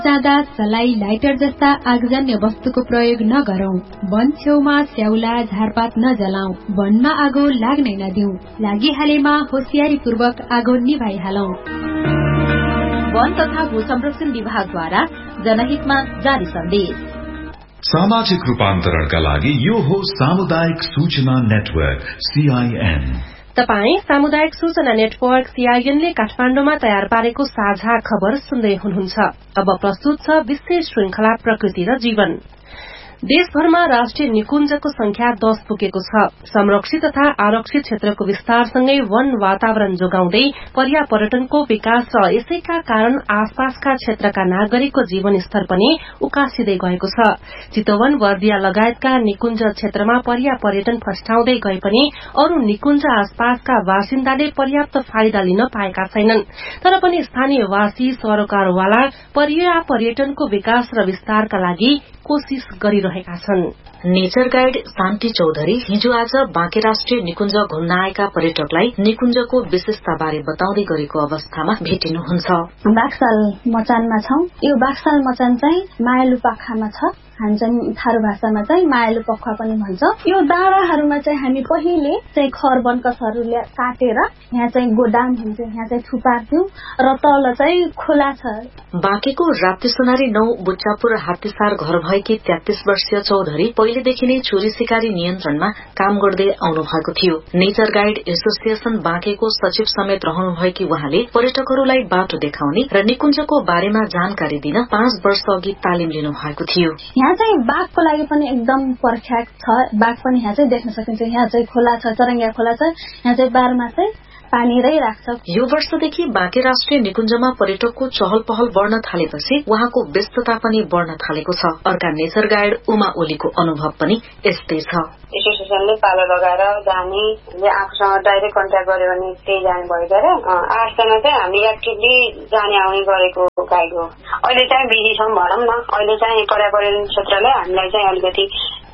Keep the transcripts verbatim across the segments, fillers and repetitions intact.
जाँदा सलाई, लाइटर जस्ता आगजन्य वस्तुको प्रयोग नगरौं। वन छेउमा स्याउला, झारपात नजलाऊ। वनमा आगो लाग्नै नदिऊ। लागिहालेमा होशियारीपूर्वक आगो निभाइहालौं। वन तथा भू संरक्षण विभागद्वारा जनहितमा जारी सन्देश। सामाजिक रूपान्तरणका लागि यो हो सामुदायिक सूचना नेटवर्क सीआईएन। तपाई सामुदायिक सूचना नेटवर्क सीआईएन ले काठमाण्डुमा तयार पारेको साझा खबर सुन्दै हुनुहुन्छ। अब प्रस्तुत छ विशेष श्रृंखला प्रकृति र जीवन। देशभरमा राष्ट्रिय निकुञ्जको संख्या दस पुगेको छ। संरक्षित तथा आरक्षित क्षेत्रको विस्तारसँगै वन वातावरण जोगाउँदै पर्यापर्यटनको विकास र यसैका कारण आसपासका क्षेत्रका नागरिकको जीवनस्तर पनि उकासिँदै गएको छ। चितवन, बर्दिया लगायतका निकुञ्ज क्षेत्रमा पर्यापर्यटन फस्टाउँदै गए पनि अरू निकुञ्ज आसपासका बासिन्दाले पर्याप्त फाइदा लिन पाएका छैनन्। तर पनि स्थानीयवासी सरोकारवाला पर्यापर्यटनको विकास र विस्तारका लागि कोशिश गरिरहेका छन्। नेचर गाइड शान्ति चौधरी हिजो आज बाँके राष्ट्रिय निकुञ्ज घुम्न आएका पर्यटकलाई निकुञ्जको विशेषता बारे बताउँदै गरेको अवस्थामा भेटिनुहुन्छ। बाक्साल मचानमा छौं। यो बाक्साल मचान चाहिँ मायालु पाखामा छ। हामी चाहिँ थारू भाषामा चाहिँ मायालु पखुवा पनि भन्छ। यो डाँडाहरूमा चाहिँ हामी पहिले चाहिँ खर वनकसहरूले काटेर यहाँ चाहिँ गोदाम हुन्थ्यो, यहाँ चाहिँ थुपार्थ्यौं र तल चाहिँ खोला छ। बाँकेको राप्तीसोनारी नौ बुच्चापुर हात्तीसार घर भएकी तेत्तीस वर्षीय चौधरी पहिलेदेखि नै चोरी सिकारी नियन्त्रणमा काम गर्दै आउनु भएको थियो। नेचर गाइड एसोसिएसन बाँकेको सचिव समेत रहनु भएकी उहाँले पर्यटकहरूलाई बाटो देखाउने र निकुञ्जको बारेमा जानकारी दिन पाँच वर्ष अघि तालिम लिनु भएको थियो। यहाँ चाहिँ बाघको लागि पनि एकदम पर्फ्याक्ट छ। बाघ पनि यहाँ चाहिँ देख्न सकिन्छ। यहाँ चाहिँ खोला छ, चरङ्गिया खोला छ। यहाँ चाहिँ बारमा चाहिँ पानी रहिराख्छ। यो वर्षदेखि बाँके राष्ट्रिय निकुञ्जमा पर्यटकको चहल पहल बढ्न थालेपछि उहाँको व्यस्तता पनि बढ्न थालेको छ। अर्का नेचर गाइड उमा ओलीको अनुभव पनि यस्तै छ। एसोसिएसनले पालो लगाएर जाने, आफूसँग डाइरेक्ट कन्ट्याक्ट गर्यो भने त्यही जाने भइगएर आठजना चाहिँ हामी एक्टिभली जाने आउने गरेको गाइड हो। अहिले चाहिँ बिजी छौँ भनौँ न। अहिले चाहिँ पर्यावरण क्षेत्रले हामीलाई चाहिँ अलिकति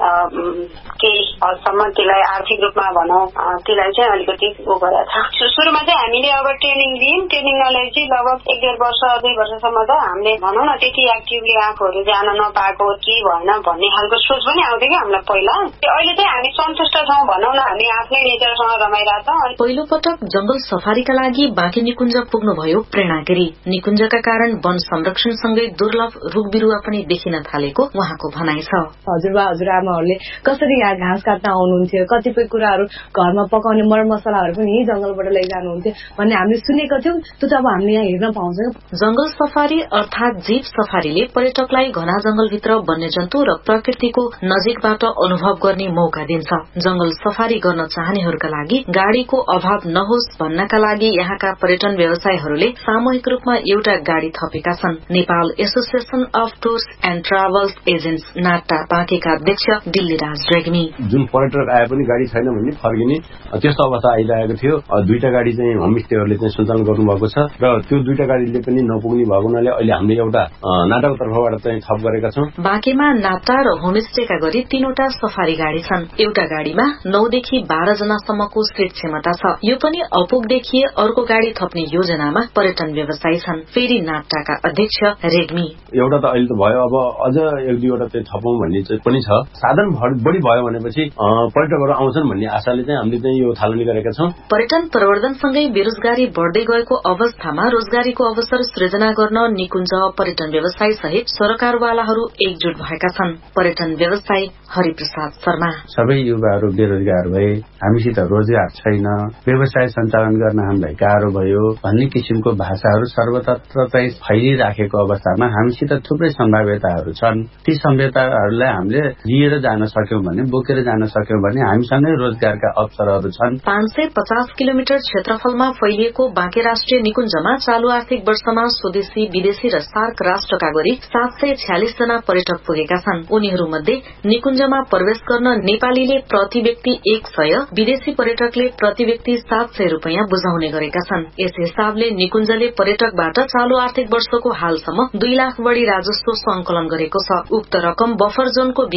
केही हदसम्म त्यसलाई आर्थिक रूपमा भनौँ त्यसलाई चाहिँ अलिकति उ गरेको छ। सुरुमा चाहिँ हामीले अब ट्रेनिङ दियौँ। ट्रेनिङलाई चाहिँ लगभग एक डेढ वर्ष दुई वर्षसम्म त हामीले भनौँ न त्यति एक्टिभली आफूहरू जान नपाएको के भएन भन्ने खालको सोच पनि आउँथ्यो कि हामीलाई पहिला। अहिले चाहिँ हामी सन्तुष्ट छौँ भनौँ न। हामी आफ्नै नेचरसँग रमाइरहेछौँ। पहिलो पटक जंगल सफारीका लागि बाँके निकुञ्ज पुग्नुभयो प्रेरणा गिरी। निकुञ्जका कारण वन संरक्षणसँगै दुर्लभ रुख बिरुवा पनि देखिन थालेको उहाँको भनाइ छ। हजुरबा हजुरआमाहरूले कसरी यहाँ घाँस काट्न आउनुहुन्थ्यो, कतिपय कुराहरू घरमा पकाउने मरमसलाहरू पनि यही जंगलबाट लैजानुहुन्थ्यो भन्ने हामीले सुनेको थियौं। त्यो त अब हामीले यहाँ हेर्न पाउँछौं। जंगल सफारी अर्थात जीप सफारीले पर्यटकलाई घना जंगलभित्र वन्यजन्तु र प्रकृतिको नजिकबाट अनुभव गर्ने मौका दिन्छ। जंगल सफारी गर्न चाहनेहरूका लागि गाड़ीको अभाव नहोस् भन्नका लागि यहाँका पर्यटन व्यवसायीहरूले सामूहिक रूपमा एउटा गाड़ी थपेका छन्। Nepal association of tours and travels agents NATA बाँकेका अध्यक्ष दिल्लीराज रेग्मी। जुन पर्यटक आए पनि गाड़ी छैन भन्ने फर्किने त्यस्तो अवस्था आइरहेको थियो। दुईटा गाड़ी चाहिँ होमस्टेहरूले चाहिँ सञ्चालन गर्नुभएको छ र त्यो दुईटा गाड़ीले पनि नपुग्ने भएको हुनाले अहिले हामीले एउटा नाटाको तर्फबाट चाहिँ थप गरेका छौं। बाँकेमा नाटा र होमस्टेका गरी तीनवटा सफारी गाड़ी छन्। एउटा गाड़ीमा नौदेखि बाह्र जनासम्मको सीट क्षमता छ। यो पनि अपुग देखिए अर्को गाड़ी थप्ने योजनामा पर्यटन व्यवसायी छन्। फेरि नाटाका अध्यक्ष रेग्मी। एउटा त अहिले त भयो, अब अझ एक दुईवटा चाहिँ थपौं भन्ने चाहिँ पनि छ। साधन बढी भयो भनेपछि पर्यटकहरू आउँछन् भन्ने आशाले चाहिँ हामीले चाहिँ यो थालनी गरेका छौं। पर्यटन प्रवर्धनसँगै बेरोजगारी बढ़दै गएको अवस्थामा रोजगारीको अवसर सृजना गर्न निकुञ्ज पर्यटन व्यवसायी सहित सरकारवालाहरू एकजुट भएका छन्। पर्यटन व्यवसायी हरिप्रसाद शर्मा। सबै युवाहरू बेरोजगार भए, हामीसित रोजगार छैन, व्यवसाय सञ्चालन गर्न हामीलाई गाह्रो भयो भन्ने किसिमको भाषाहरू सर्वत्र चाहिँ फैलिराखेको अवस्थामा हामीसित थुप्रै सम्भाव्यताहरू छन्। ती सम्भाव्यताहरूलाई हामीले लिएर जान सक्यौं भने, बोकेर जान सक्यौं भने हामीसँगै रोजगारका अवसरहरू छन्। पाँच सय पचास किलोमिटर क्षेत्रफलमा फैलिएको बाँके राष्ट्रिय निकुञ्जमा चालू आर्थिक वर्षमा स्वदेशी, विदेशी र सार्क राष्ट्रका गरी सात सय छ्यालिस जना पर्यटक पुगेका छन्। उनीहरूमध्ये निकुञ्जमा प्रवेश गर्न नेपालीले प्रति व्यक्ति एक सय, विदेशी पर्यटकले प्रति व्यक्ति सात सय रूपियाँ बुझाउने गरेका छन्। यस हिसाबले निकुञ्जले पर्यटकबाट चालू आर्थिक वर्षको हालसम्म दुई लाख बढ़ी राजस्व संकलन गरेको छ। उक्त रकम बफर जोनको विकासमा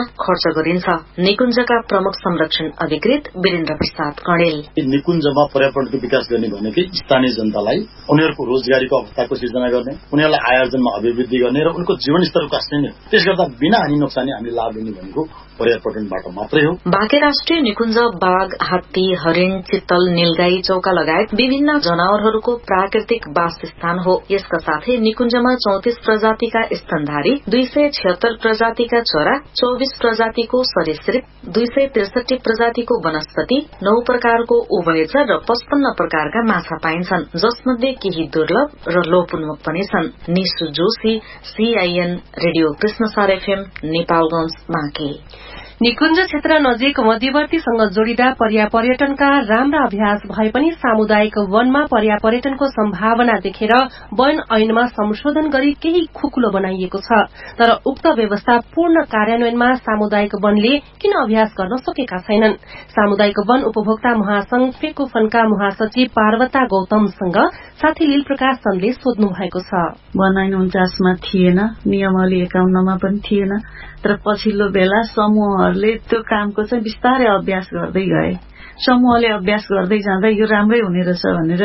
खर्च गरिन्छ। निकुञ्जका प्रमुख संरक्षण अधिकृत वीरेन्द्र प्रसाद कणेल, निकुञ्जमा पर्यावरणको विकास गर्ने भनेकै स्थानीय जनतालाई उनीहरूको रोजगारीको अवस्थाको सिर्जना गर्ने, उनीहरूलाई आय आर्जनमा अभिवृद्धि गर्ने र उनको जीवनस्तर कास्ने नै हो। त्यसगर्दा बिना हानि नोक्सानी हामीले लाभ लिने भनेको पर्यावरणबाट मात्रै हो। बाँके राष्ट्रिय निकुञ्ज बाघ, हात्ती, हरिण, चित्तल, नीलगाई, चौका लगायत विभिन्न जनावरहरूको प्राकृतिक वासस्थान हो। यसका साथै निकुञ्जमा चौतिस प्रजातिका स्तनधारी, दुई सय छिहत्तर प्रजातिका चरा, चौबिस प्रजातिको सरीसृप, दुई सय त्रिसठी प्रजातिको वनस्पति, नौ प्रकारको उभयचर र पचपन्न प्रकारका माछा पाइन्छन्, जसमध्ये केही दुर्लभ र लोपोन्मुख पनि छन्। Nishu Joshi, CIN radio Krishnasar FM, Nepalganj, Banke. निकुञ्ज क्षेत्र नजिक मध्यवर्तीसँग जोडिँदा पर्या पर्यटनका राम्रा अभ्यास भए पनि सामुदायिक वनमा पर्या पर्यटनको सम्भावना देखेर वन ऐनमा संशोधन गरी केही खुकुलो बनाइएको छ। तर उक्त व्यवस्था पूर्ण कार्यान्वयनमा सामुदायिक वनले किन अभ्यास गर्न सकेका छैनन्? सामुदायिक वन उपभोक्ता महासंघ फेकोफनका महासचिव पार्वता गौतमसँग साथी लील प्रकाश चन्दले सोध्नु भएको छ। वन ऐन उन्चासमा थिएन, नियमावली एकाउन्नमा पनि थिएन, तर पछिल्लो बेला समूहहरूले त्यो कामको चाहिँ बिस्तारै अभ्यास गर्दै गए। समूहले अभ्यास गर्दै जाँदा यो राम्रै हुने रहेछ भनेर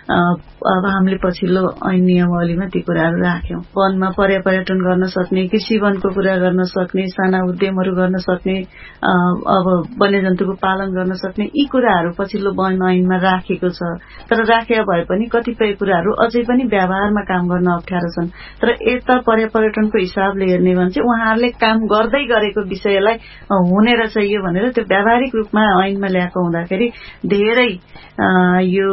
अब हामीले पछिल्लो ऐन नियमावलीमा ती कुराहरू राख्यौं। वनमा पर्या पर्यटन गर्न सक्ने, कृषि वनको कुरा गर्न सक्ने, साना उद्यमहरू गर्न सक्ने, अब वन्यजन्तुको पालन गर्न सक्ने, यी कुराहरू पछिल्लो वन ऐनमा राखेको छ। तर राखे भए पनि कतिपय कुराहरू अझै पनि व्यवहारमा काम गर्न अप्ठ्यारो छन्। तर यता पर्या पर्यटनको हिसाबले हेर्ने भने चाहिँ उहाँहरूले काम गर्दै गरेको विषयलाई हुने रहेछ यो भनेर त्यो व्यावहारिक रूपमा ऐनमा ल्याएको हुँदाखेरि धेरै यो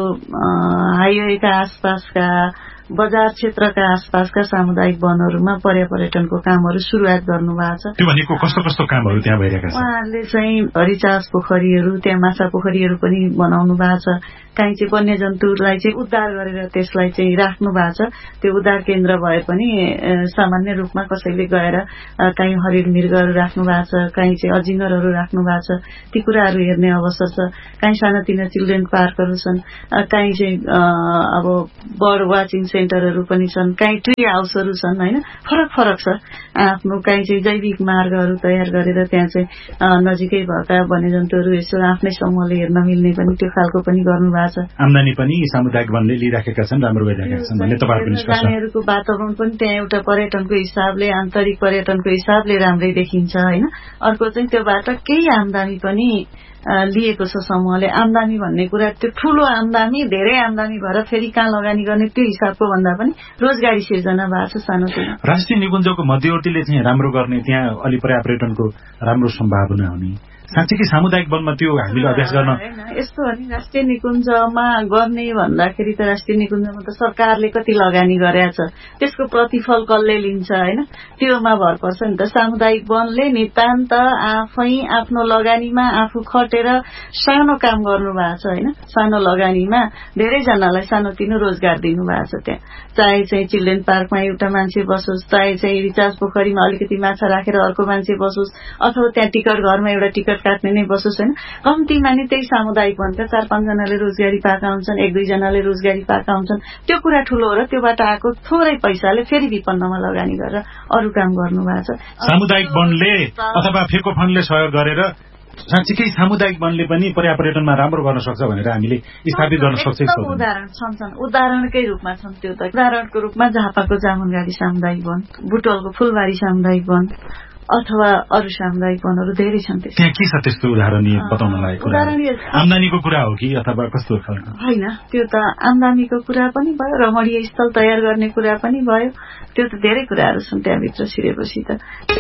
हाइवेका आसपासका बजार क्षेत्रका आसपासका सामुदायिक वनहरूमा पर्या पर्यटनको कामहरू शुरूआत गर्नु भएको छ। त्यो भनेको कस्तो कस्तो कामहरू त्यहाँ भइरहेका छन्? उहाँहरूले चाहिँ रिचार्ज पोखरीहरू, त्यहाँ माछा पोखरीहरू पनि बनाउनु भएको छ। कहीँ चाहिँ वन्यजन्तुलाई चाहिँ उद्धार गरेर त्यसलाई चाहिँ राख्नु भएको छ। त्यो उद्धार केन्द्र भए पनि सामान्य रूपमा कसैले गएर कहीँ हरिण मृगहरू राख्नु भएको छ, कहीँ चाहिँ अजिङ्गरहरू राख्नु भएको छ। ती कुराहरू हेर्ने अवसर छ। कहीँ सानातिना चिल्ड्रेन पार्कहरू छन्, कहीँ चाहिँ अब बर्ड वाचिङ सेन्टरहरू पनि छन्, कहीँ ट्री हाउसहरू छन्, होइन, फरक फरक छ। आफ्नो कहीँ चाहिँ जैविक मार्गहरू तयार गरेर त्यहाँ चाहिँ नजिकै भएका वन्यजन्तुहरू यसो आफ्नै समूहले हेर्न मिल्ने पनि त्यो खालको पनि गर्नु भएको छ। आम्दानी पनि सामुदायिक वनले लिइराखेका छन्, राम्रो भइरहेका छन् भन्ने तपाईँहरूको निष्कर्ष? नानीहरूको वातावरण पनि त्यहाँ एउटा पर्यटनको हिसाबले, आन्तरिक पर्यटनको हिसाबले राम्रै देखिन्छ, होइन। अर्को चाहिँ त्योबाट केही आम्दानी पनि लिएको छ समूहले। आम्दानी भन्ने कुरा त्यो ठूलो आम्दानी, धेरै आम्दानी भएर फेरि कहाँ लगानी गर्ने त्यो हिसाबको भन्दा पनि रोजगारी सिर्जना भएको छ सानोतिनो। राष्ट्रिय निकुञ्जको मध्यवर्तीले चाहिँ राम्रो गर्ने, त्यहाँ अलि पर्या पर्यटनको राम्रो सम्भावना हुने, साँच्चै सामुदायिक वनमा त्यो हामीले अभ्यास गर्न यस्तो हो नि। राष्ट्रिय निकुञ्जमा गर्ने भन्दाखेरि त राष्ट्रिय निकुञ्जमा त सरकारले कति लगानी गरेछ, त्यसको प्रतिफल कसले लिन्छ, होइन, त्योमा भर पर्छ नि त। सामुदायिक वनले नितान्त आफै आफ्नो लगानीमा आफू खटेर सानो काम गर्नु भएको छ, होइन। सानो लगानीमा धेरैजनालाई सानोतिनो रोजगार दिनु भएको छ। त्यहाँ चाहे चाहिँ चिल्ड्रेन पार्कमा एउटा मान्छे बसोस्, चाहे चाहिँ रिचार्ज पोखरीमा अलिकति माछा राखेर अर्को मान्छे बसोस्, अथवा त्यहाँ टिकट घरमा एउटा टिकट काट्ने नै बसोस्, होइन। कम्तीमा नि त्यही सामुदायिक वनका चार पाँचजनाले रोजगारी पाएका हुन्छन्, एक दुईजनाले रोजगारी पाएका हुन्छन्। त्यो कुरा ठूलो हो र त्योबाट आएको थोरै पैसाले फेरि विपन्नमा लगानी गरेर अरू काम गर्नु भएको छ। सामुदायिक वनले अथवा फेको फन्डले सहयोग गरेर साँच्चीकै सामुदायिक वनले पनि पर्या पर्यटनमा राम्रो गर्न सक्छ भनेर हामीले स्थापित गर्न सक्छ। उदाहरण छन् छन् उदाहरणकै रूपमा छन्। त्यो त उदाहरणको रूपमा झापाको जामुनगाडी सामुदायिक वन, बुटवलको फुलबारी सामुदायिक वन अथवा अरू सामुदायिक वनहरू धेरै छन्। त्यहाँ के छ त्यस्तो उदाहरणीय बताउन लागेको? आम्दानीको कुरा हो कि अथवा कस्तो खालको? होइन, त्यो त आम्दानीको कुरा पनि भयो, रमणीय स्थल तयार गर्ने कुरा पनि भयो। त्यो त धेरै कुराहरू छन् त्यहाँभित्र छिरेपछि त।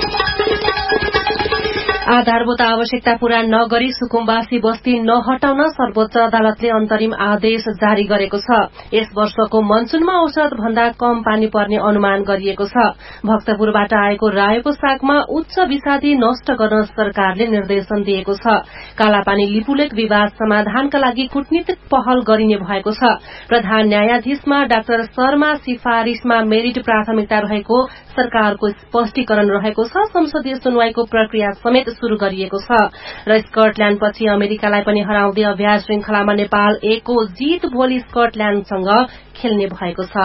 आधारभूत आवश्यकता पूरा नगरी सुकुम्बासी बस्ती नहटाउन सर्वोच्च अदालतले अन्तरिम आदेश जारी गरेको छ। यस वर्षको मनसूनमा औसत भन्दा कम पानी पर्ने अनुमान गरिएको छ। भक्तपुरबाट आएको रायोको सागमा उच्च विषादी नष्ट गर्न सरकारले निर्देशन दिएको छ। कालापानी लिपुलेक विवाद समाधानका लागि कूटनीतिक पहल गरिने भएको छ। प्रधान न्यायाधीशमा डाक्टर शर्मा सिफारिशमा मेरिट प्राथमिकता रहेको सरकारको स्पष्टीकरण रहेको छ। संसदीय सुनवाईको प्रक्रिया समेत शुरू गरिएको छ र स्कटल्याण्डपछि अमेरिकालाई पनि हराउँदै अभ्यास श्रृंखलामा नेपाल एकको जीत भोलि स्कटल्याण्डसँग खेल्ने भएको छ।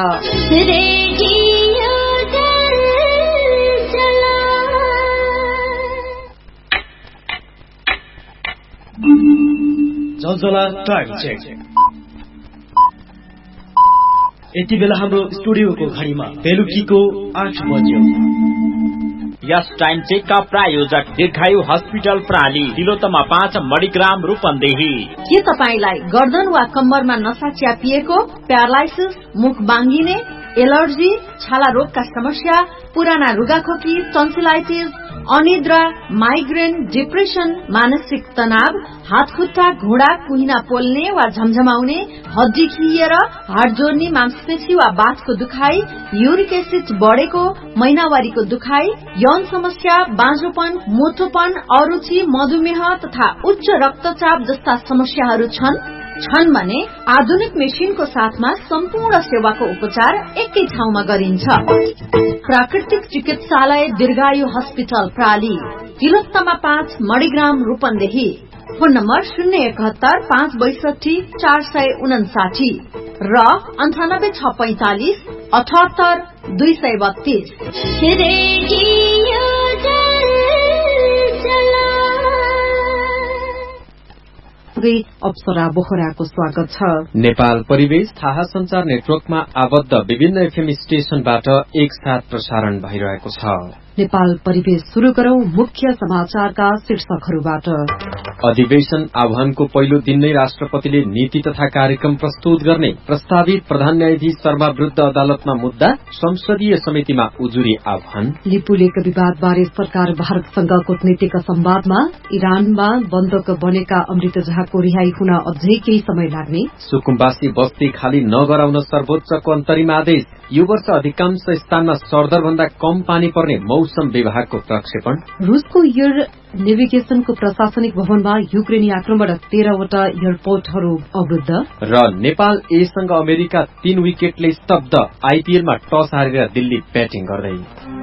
नलजला टाइम चेक। यति बेला हाम्रो स्टुडियोको घडीमा बेलुकीको आठ बज्यो। यस टाइम चेकका प्रायोजक दीर्घायु हस्पिटल प्राली, तिलोत्तमा पाँच, मणिग्राम, रूपन्देही। के तपाईलाई गर्दन वा कम्मरमा नसा च्यापिएको, प्यारालाइसिस, मुख बाङ्गिने, एलर्जी, छाला रोगका समस्या, पुराना रुगाखोकी, टन्सिलाइटिस, अनिद्रा, माइग्रेन, डिप्रेसन, मानसिक तनाव, हात खुट्टा, घुँडा, कुहिना पोल्ने वा झमझमाउने, हड्डी खिएर, हाड जोड्ने, मांसपेशी वा बाथको दुखाइ, युरिक एसिड बढेको, महिनावारीको दुखाइ, यौन समस्या, बाँझोपन, मोटोपन, अरुचि, मधुमेह तथा उच्च रक्तचाप जस्ता समस्याहरू छन् छन् भने आधुनिक मेसिनको साथमा सम्पूर्ण सेवाको उपचार एकै ठाउँमा गरिन्छ। प्राकृतिक चिकित्सालय दीर्घायु हस्पिटल प्राली, तिलोत्तमा पाँच, मणिग्राम, रूपन्देही। फोन नम्बर शून्य एकहत्तर पाँच बैसठी चार सय उनासाठी र अन्ठानब्बे छ पैंतालिस अठहत्तर दुई सय बत्तीस। अप्सरा बोहराको स्वागत छ। नेपाल परिवेश थाहा संचार नेटवर्कमा आबद्ध विभिन्न एफएम स्टेशनबाट एक साथ प्रसारण भइरहेको छ। नेपाल परिवेश शुरू गरौं मुख्य समाचारका शीर्षकहरूबाट। अधिवेशन आह्वानको पहिलो दिन नै राष्ट्रपतिले नीति तथा कार्यक्रम प्रस्तुत गर्ने प्रस्तावित प्रधान न्यायाधीश शर्मा विरूद्ध अदालतमा मुद्दा, संसदीय समितिमा उजुरी आह्वान। लिपुलेक विवादबारे सरकार भारतसँग कूटनीतिक संवादमा, इरानमा बन्दक बनेका अमृत जहाजको रिहाई हुन अझै केही समय लाग्ने। सुकुम्बासी बस्ती खाली नगराउन सर्वोच्चको अन्तरिम आदेश। यो वर्ष अधिकांश स्थानमा सरदर भन्दा कम पानी पर्ने मौसम विभागको प्रक्षेपण। रूसको एयर नेभिगेशनको प्रशासनिक भवनमा युक्रेनी आक्रमण, तेह्रवटा एयरपोर्टहरू अवरुद्ध। र नेपाल एसँग अमेरिका तीन विकेटले स्तब्ध, आईपीएलमा टस हारेर दिल्ली ब्याटिङ गर्दै।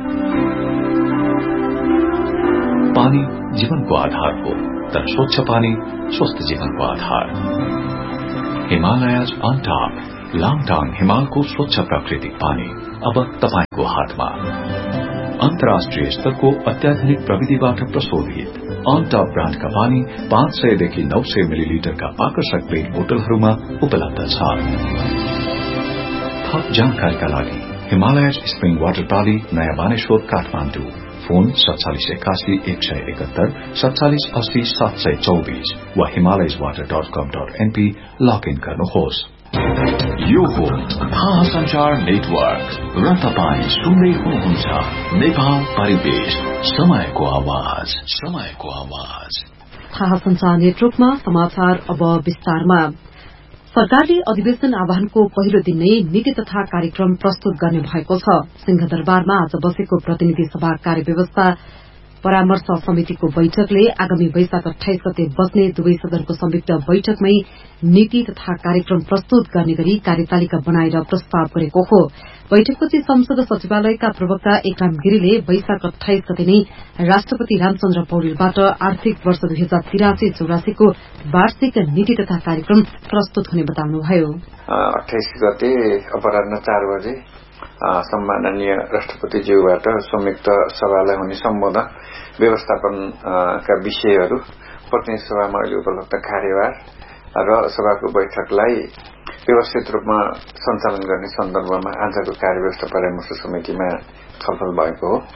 पानी जीवनको आधार हो, तर स्वच्छ पानी स्वस्थ जीवनको आधार। हिमालयज अन टॉप, लाङटाङ हिमालको स्वच्छ प्राकृतिक पानी अब तपाईको हातमा। अन्तर्राष्ट्रिय स्तरको अत्याधुनिक प्रविधिबाट प्रशोधित अन टॉप ब्रान्डका पानी पाँच सयदेखि नौ सय मिलिलिटरका आकर्षक प्लेट बोतलहरूमा उपलब्ध छ। थप जानकारीका लागि हिमालयज स्प्रिङ वाटर प्राली, नयाँ बानेश्वर, काठमाडौँ। फोन सत्तालिस एकासी एक सय एकहत्तर सत्तालिस अस्सी सात सय चौबीस वा हिमालयज वाटर डट कम डट एनपी लगइन गर्नुहोस्। यो हो थाहा संचार नेटवर्क र तपाईँ सुन्दै हुनुहुन्छ नेपाल परिवेश, समयको आवाज, समयको आवाज। थाहा संचार नेटवर्कमा समाचार अब विस्तारमा। सरकारले अधिवेशन आह्वानको पहिलो दिन नै नीति तथा कार्यक्रम प्रस्तुत गर्ने भएको छ। सिंहदरबारमा आज बसेको प्रतिनिधि सभा कार्यव्यवस्था परामर्श समितिको बैठकले आगामी वैशाख अठाइस गते बस्ने दुवै सदनको संयुक्त बैठकमै नीति तथा कार्यक्रम प्रस्तुत गर्ने गरी कार्यतालिका बनाएर प्रस्ताव गरेको हो। बैठकपछि संसद सचिवालयका प्रवक्ता एकराम गिरीले वैशाख अठाइस गते नै राष्ट्रपति रामचन्द्र पौडेलबाट आर्थिक वर्ष दुई हजार तिरासी चौरासीको वार्षिक नीति तथा कार्यक्रम प्रस्तुत हुने बताउनुभयो। अठाइस गते अपराह्न चार बजे सम्माननीय राष्ट्रपतिज्यूबाट संयुक्त सभालाई हुने सम्बोधन, व्यवस्थापनका विषयहरू, प्रतिनिधि सभामा अहिले उपलब्ध कार्यभार र सभाको बैठकलाई व्यवस्थित रूपमा सञ्चालन गर्ने सन्दर्भमा आजको कार्यव्यवस्था परामर्श समितिमा छलफल भएको हो।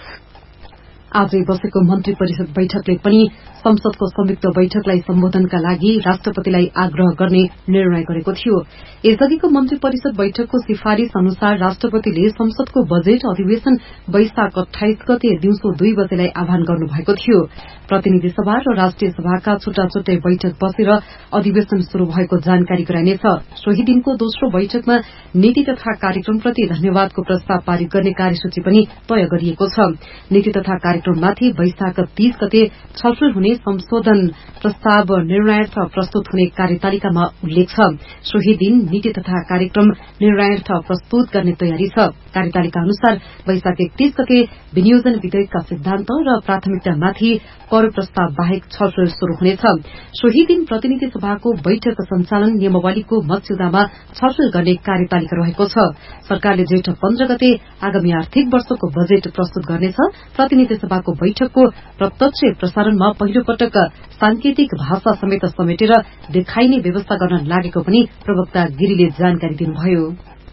आजै बसेको मन्त्री परिषद बैठकले पनि संसदको संयुक्त बैठकलाई सम्बोधनका लागि राष्ट्रपतिलाई आग्रह गर्ने निर्णय गरेको थियो। यसअघिको मन्त्री परिषद बैठकको सिफारिश अनुसार राष्ट्रपतिले संसदको बजेट अधिवेशन वैशाख अठाइस गते दिउँसो दुई बजेलाई आह्वान गर्नुभएको थियो। प्रतिनिधि सभा र राष्ट्रिय सभाका छुट्टा छुट्टै बैठक बसेर अधिवेशन शुरू भएको जानकारी गराइनेछ। सोही दिनको दोस्रो बैठकमा नीति तथा कार्यक्रमप्रति धन्यवादको प्रस्ताव पारित गर्ने कार्यसूची पनि तय गरिएको छ। नीति तथा कार्यक्रममाथि वैशाख तीस गते छलफल हुने संशोधन प्रस्ताव निर्णयार्थ प्रस्तुत हुने कार्यतालिकामा उल्लेख छ। सोही दिन नीति तथा कार्यक्रम निर्णयार्थ प्रस्तुत गर्ने तयारी छ। कार्यतालिका अनुसार वैशाख एकतीस गते विनियोजन विधेयकका सिद्धान्त र प्राथमिकतामाथि कर प्रस्ताव बाहेक छलफल शुरू हुनेछ। सोही दिन प्रतिनिधि सभाको बैठक सञ्चालन नियमावलीको मस्यौदामा छलफल गर्ने कार्यतालिका रहेको छ। सरकारले जेठ पन्ध्र गते आगामी आर्थिक वर्षको बजेट प्रस्तुत गर्नेछ। प्रतिनिधि सभाको बैठकको प्रत्यक्ष प्रसारणमा पहिलो पटक सांकेतिक भाषा समेत समेटेर देखाइने व्यवस्था गर्न लागेको पनि प्रवक्ता गिरीले जानकारी दिनुभयो।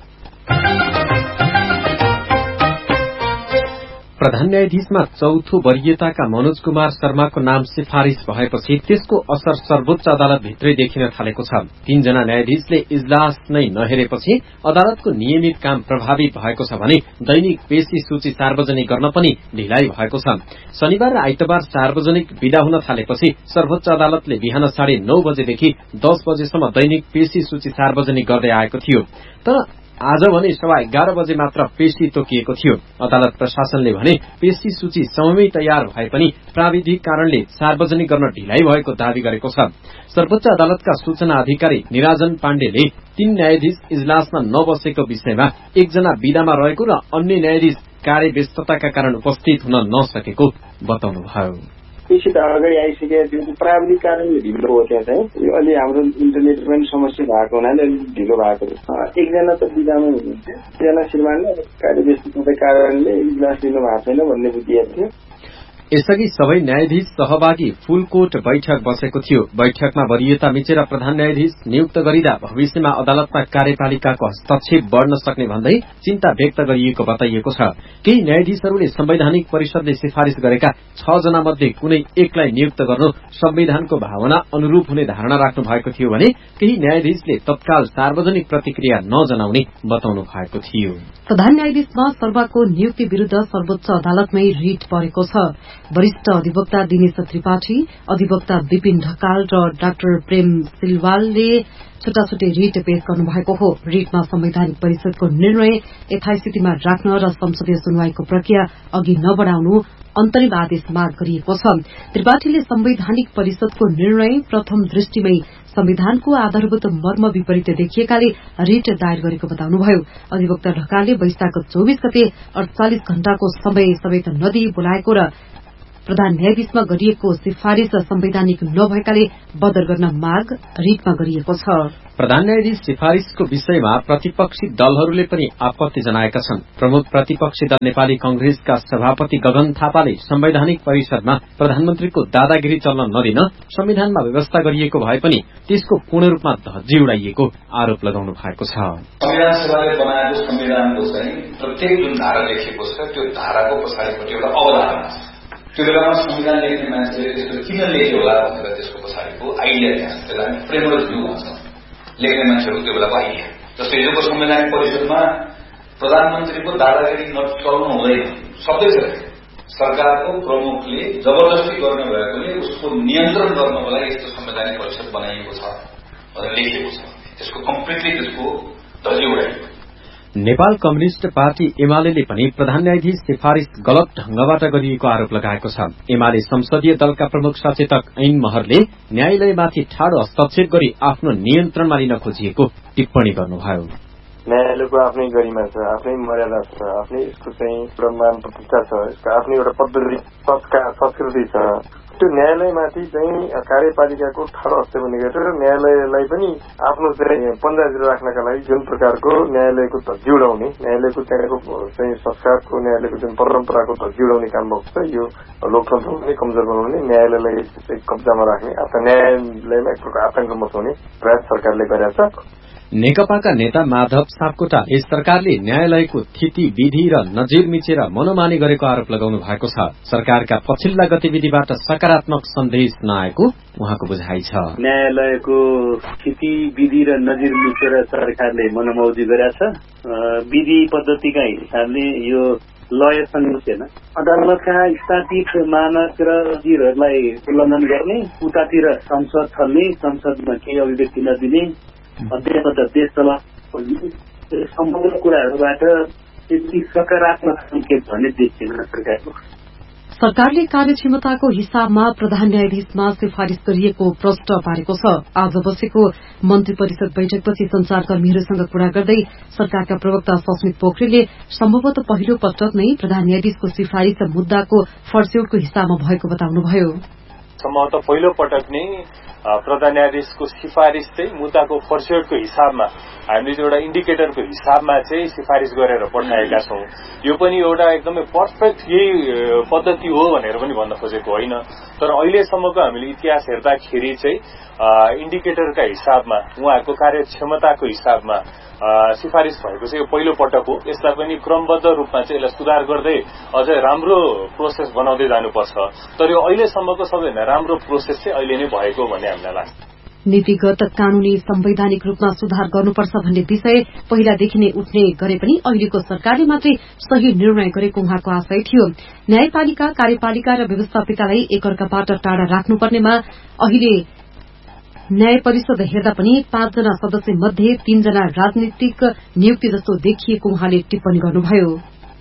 प्रधान न्यायाधीशमा चौथो वरियताका मनोज कुमार शर्माको नाम सिफारिश भएपछि त्यसको असर सर्वोच्च अदालत भित्रै देखिन थालेको छ। तीनजना न्यायाधीशले इजलास नै नहेरेपछि अदालतको नियमित काम प्रभावित भएको छ भने दैनिक पेशी सूची सार्वजनिक गर्न पनि ढिलाइ भएको छ। शनिबार र आइतबार सार्वजनिक विदा हुन थालेपछि सर्वोच्च अदालतले बिहान साढे नौ बजेदेखि दस बजेसम्म दैनिक पेशी सूची सार्वजनिक गर्दै आएको थियो। तर आज भने सवा एघार बजे मात्र पेशी तोकिएको थियो। अदालत प्रशासनले भने पेशी सूची समयमै तयार भए पनि प्राविधिक कारणले सार्वजनिक गर्न ढिलाइ भएको दावी गरेको छ। सर्वोच्च अदालतका सूचना अधिकारी निराजन पाण्डेले तीन न्यायाधीश इजलासमा नबसेको विषयमा एकजना विदामा रहेको र अन्य न्यायाधीश कार्यव्यस्तताका कारण उपस्थित हुन नसकेको बताउनुभयो। पेशी त अगाडि आइसकेको थियो, प्राविधिक कारणले ढिलो हो। त्यहाँ चाहिँ यो अलि हाम्रो इन्टरनेट पनि समस्या भएको हुनाले अलिक ढिलो भएको। एकजना त बिदामै हुनुहुन्थ्यो, एकजना श्रीमानले कार्यव्यस्तताका कारणले इजलास लिनु भएको छैन भन्ने बुझिएको थियो। यसअघि सबै न्यायाधीश सहभागी फूलकोट बैठक बसेको थियो। बैठकमा वरियता मिचेर प्रधान न्यायाधीश नियुक्त गरिँदा भविष्यमा अदालतमा कार्यपालिकाको हस्तक्षेप बढ़न सक्ने भन्दै चिन्ता व्यक्त गरिएको बताइएको छ। केही न्यायाधीशहरूले संवैधानिक परिषदले सिफारिश गरेका छ जना मध्ये कुनै एकलाई नियुक्त गर्नु संविधानको भावना अनुरूप हुने धारणा राख्नु भएको थियो भने केही न्यायाधीशले तत्काल सार्वजनिक प्रतिक्रिया नजनाउने बताउनु भएको थियो। प्रधान न्यायाधीशमा शर्माको नियुक्ति विरूद्ध सर्वोच्च अदालतमै रिट परेको छ। वरिष्ठ अधिवक्ता दिनेश त्रिपाठी, अधिवक्ता विपिन ढकाल र डाक्टर प्रेम सिलवालले छुट्टाछुट्टै रिट पेश गर्नुभएको हो। रिटमा संवैधानिक परिषदको निर्णय यथास्थितिमा राख्न र संसदीय सुनवाईको प्रक्रिया अघि नबढ़ाउनु अन्तरिम आदेश माग गरिएको छ। त्रिपाठीले संवैधानिक परिषदको निर्णय प्रथम दृष्टिमै संविधानको आधारभूत मर्म विपरीत देखिएकाले रिट दायर गरेको बताउनुभयो। अधिवक्ता ढकालले वैशाख चौबीस गते अड़चालिस घण्टाको समय समेत नदिई बोलाएको र प्रधान न्यायाधीशमा गरिएको सिफारिश संवैधानिक नभएकाले बदर गर्न माग रिटमा गरिएको छ। प्रधान न्यायाधीश सिफारिशको विषयमा प्रतिपक्षी दलहरूले पनि आपत्ति जनाएका छन्। प्रमुख प्रतिपक्षी दल नेपाली कंग्रेसका सभापति गगन थापाले संवैधानिक परिषदमा प्रधानमन्त्रीको दादागिरी चल्न नदिन संविधानमा व्यवस्था गरिएको भए पनि त्यसको पूर्ण रूपमा धज्जी उडाइएको आरोप लगाउनु भएको छ। संविधान सभाले बनाएको संविधानको चाहिँ प्रत्येक जुन धारा लेखिएको छ त्यो धाराको पछाडिपट्टि एउटा अवधारणा छ। त्यो बेलामा संविधान लेख्ने मान्छेले त्यसको किन लेख्यो होला भनेर त्यसको पछाडिको आइडिया त्यहाँ त्यसलाई हामी फ्रेमवर्क भ्यू भन्छौँ। लेख्ने मान्छेहरू त्यो बेलाको आइडिया जस्तै हिजोको संवैधानिक परिषदमा प्रधानमन्त्रीको दादागिरी नचल्नु हुँदैन शब्दै छ। सरकारको प्रमुखले जबरजस्ती गर्ने भएकोले उसको नियन्त्रण गर्नको लागि यस्तो संवैधानिक परिषद बनाइएको छ भनेर लेखिएको छ। त्यसको कम्प्लिटली त्यसको धजी उडाइएको। नेपाल कम्युनिष्ट पार्टी एमाले पनि प्रधान न्यायाधीश सिफारिश गलत ढंगबाट गरिएको आरोप लगाएको छ। एमाले संसदीय दलका प्रमुख सचेतक ऐन महरले न्यायालयमाथि ठाडो हस्तक्षेप गरी आफ्नो नियन्त्रणमा लिन खोजिएको टिप्पणी गर्नुभयो। न्यायालयको आफ्नै गरिमा छ, आफ्नै मर्यादा छ, आफ्नै यसको चाहिँ एउटा मान प्रतिष्ठा छ, यसको आफ्नै एउटा पद्धति संस्कृति छ। त्यो न्यायालयमाथि चाहिँ कार्यपालिकाको ठाडो हस्तक्षेप हुने गर्छ र न्यायालयलाई पनि आफ्नो चाहिँ पन्जातिर राख्नका लागि जुन प्रकारको न्यायालयको धज्जी उडाउने, न्यायालयको त्यहाँको चाहिँ संस्कारको, न्यायालयको जुन परम्पराको धज्जी उडाउने काम भएको छ। यो लोकतन्त्र पनि कमजोर बनाउने, न्यायालयलाई चाहिँ कब्जामा राख्ने, अथवा न्यायालयमा एक प्रकार आतंक मचाउने प्रयास सरकारले गरेको छ। नेकपाका नेता माधव सापकोटाले सरकारले न्यायालयको स्थिति विधि र नजिर मिचेर मनोमानी गरेको आरोप लगाउनु भएको छ। सरकारका पछिल्ला गतिविधिबाट सकारात्मक सन्देश नआएको उहाँको बुझाइ छ। न्यायालयको स्थिति विधि र नजिर मिचेर सरकारले मनोमौजी गरेको छ। विधि पद्धतिका हिसाबले यो लय संहिता अदालतका स्थापित मानक र नजिरहरूलाई उल्लङ्घन गर्ने, उतातिर संसद छल्ने, संसदमा केही अभिव्यक्ति नदिने, अध्ययबाट देश चलाउने सम्पूर्ण कुराहरूबाट त्यति सकारात्मक संकेत भन्ने देखिएन सरकारको। सरकारले कार्यक्षमताको हिसाबमा प्रधान न्यायाधीशमा सिफारिश गरिएको प्रश्न पारेको छ। आज बसेको मन्त्री परिषद बैठकपछि संचारकर्मीहरूसँग कुरा गर्दै सरकारका प्रवक्ता सस्मित पोखरेलले सम्भवतः पहिलो पटक नै प्रधान न्यायाधीशको सिफारिश मुद्दाको फर्स्यौटको हिस्सामा भएको बताउनुभयो। सम्भवतः पहिलो पटक नै प्रधान न्यायाधीशको सिफारिस चाहिँ मुद्दाको फर्स्योटको हिसाबमा हामीले एउटा इन्डिकेटरको हिसाबमा चाहिँ सिफारिस गरेर पठाएका छौं। यो पनि एउटा एकदमै पर्फेक्ट यही पद्धति हो भनेर पनि भन्न खोजेको होइन, तर अहिलेसम्मको हामीले इतिहास हेर्दाखेरि चाहिँ इन्डिकेटरका हिसाबमा उहाँहरूको कार्यक्षमताको हिसाबमा सिफारिस भएको चाहिँ यो पहिलो पटक हो। यसलाई पनि क्रमबद्ध रूपमा चाहिँ यसलाई सुधार गर्दै अझै राम्रो प्रोसेस बनाउँदै जानुपर्छ, तर यो अहिलेसम्मको सबैभन्दा राम्रो प्रोसेस चाहिँ अहिले नै भएको भन्ने हामीलाई लाग्छ। नीतिगत कानूनी संवैधानिक रूपमा सुधार गर्नुपर्छ भन्ने विषय पहिलादेखि नै उठ्ने गरे पनि अहिलेको सरकारले मात्रै सही निर्णय गरेको उहाँको आशय थियो। न्यायपालिका, कार्यपालिका र व्यवस्थापिकालाई एकअर्काबाट टाढा राख्नुपर्नेमा अहिले न्याय परिषद हेर्दा पनि पाँचजना सदस्य मध्ये तीनजना राजनीतिक नियुक्ति जस्तो देखिएको उहाँले टिप्पणी गर्नुभयो।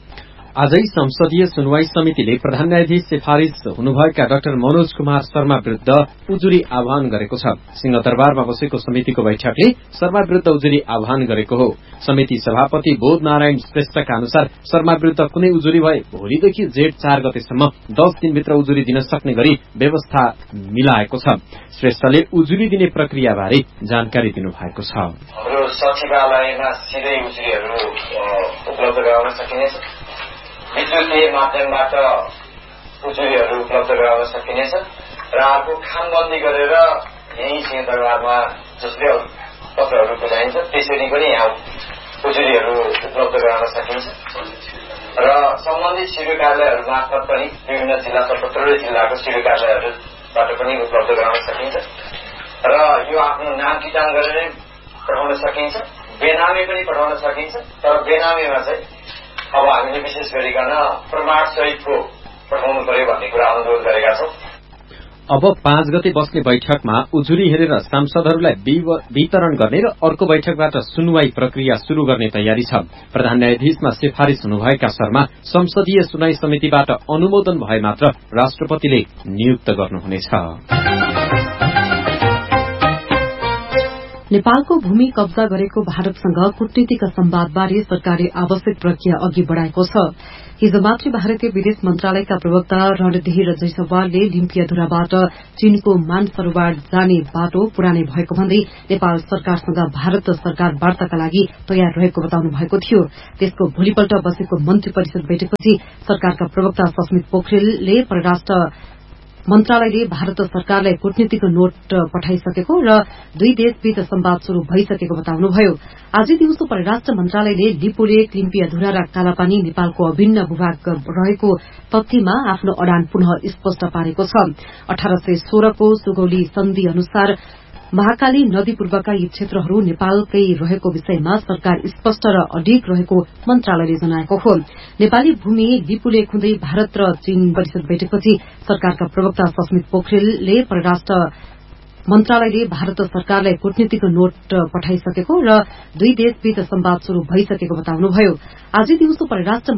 आजै संसदीय सुनवाई समितिले प्रधान न्यायाधीश सिफारिश हुनुभएका डाक्टर मनोज कुमार शर्मा विरूद्ध उजुरी आह्वान गरेको छ। सिंहदरबारमा बसेको समितिको बैठकले शर्मा विरूद्ध उजुरी आह्वान गरेको हो। समिति सभापति बोध नारायण श्रेष्ठका अनुसार शर्मा विरूद्ध कुनै उजुरी भए भोलिदेखि जेठ चार गतेसम्म दस दिनभित्र उजुरी दिन सक्ने गरी व्यवस्था मिलाएको छ। श्रेष्ठले उजुरी दिने प्रक्रियाबारे जानकारी दिनुभएको छ। हाम्रो सचिवालयमा सिधै उजुरीहरू उपलब्ध गराउन सकिनेछ, विद्युतीय माध्यमबाट उजुरीहरू उपलब्ध गराउन सकिनेछ र अर्को खामबन्दी गरेर यही सिंहदरबारमा जसले पत्रहरू बुझाइन्छ त्यसरी पनि यहाँ उजुरीहरू उपलब्ध गराउन सकिन्छ र सम्बन्धित सिडिओ कार्यालयहरू मार्फत पनि विभिन्न जिल्ला सतहत्तर जिल्लाको सिडिओ कार्यालयहरूबाट पनि उपलब्ध गराउन सकिन्छ र यो आफ्नो नाम किटान गरेर पठाउन सकिन्छ, बेनामी पनि पठाउन सकिन्छ। तर बेनामीमा चाहिँ अब हामीले विशेष गरिकन प्रमाण सहितको पठाउनु पर्यो भन्ने कुरा अनुरोध गरेका छौं। अब पाँच गते बस्ने बैठकमा उजुरी हेरेर सांसदहरूलाई वितरण गर्ने र अर्को बैठकबाट सुनवाई प्रक्रिया शुरू गर्ने तयारी छ। प्रधान न्यायाधीशमा सिफारिश हुनुभएका शर्मा संसदीय सुनवाई समितिबाट अनुमोदन भए मात्र राष्ट्रपतिले नियुक्त गर्नुहुनेछ। नेपालको भूमि कब्जा गरेको भारतसँग कूटनीतिक सम्वादबारे सरकारले आवश्यक प्रक्रिया अघि बढ़ाएको छ। हिजो मात्रै भारतीय विदेश मन्त्रालयका प्रवक्ता रणधीर जयसवालले लिम्पियाधुराबाट चीनको मानसरोवर जाने बाटो पुरानै भएको भन्दै नेपाल सरकारसँग भारत सरकार वार्ताका लागि तयार रहेको बताउनु भएको थियो। त्यसको भोलिपल्ट बसेको मन्त्री परिषद बैठकपछि सरकारका प्रवक्ता सस्मित पोखरेलले परराष्ट्र मन्त्रालयले भारत सरकारलाई कूटनीतिक नोट पठाइसकेको र दुई देशबीच सम्वाद शुरू भइसकेको बताउनुभयो। आज दिउँसो परराष्ट्र मन्त्रालयले लिपुलेक, लिम्पियाधुरा र कालापानी नेपालको अभिन्न भूभाग रहेको तथ्यमा आफ्नो अडान पुनः स्पष्ट पारेको छ। अठार सय सोह्रको सुगौली सन्धि अनुसार महाकाली नदी पूर्वका यी क्षेत्रहरू नेपालकै रहेको विषयमा सरकार स्पष्ट र अडिग रहेको मन्त्रालयले जनाएको हो। नेपाली भूमि लिपुलेक हुँदै भारत र चीन परिषद बैठकपछि सरकारका प्रवक्ता सस्मित पोखरेलले परराष्ट्र मन्त्रालयले भारत सरकारलाई कूटनीतिक नोट पठाइसकेको र दुई देशबीच सम्वाद शुरू भइसकेको बताउनुभयो। आज दिउँसो परराष्ट्र